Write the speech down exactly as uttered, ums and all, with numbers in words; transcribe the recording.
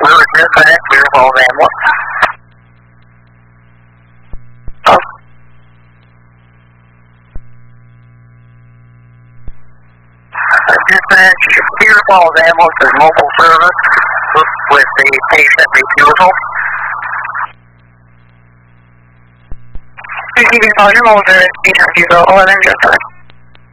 Lewis Dispatch, Clear Falls Ambulance. Oh. Dispatch, Clear Falls Ambulance is mobile service with the patient refusal. Receiving volume over patient refusal, eleven zero seven.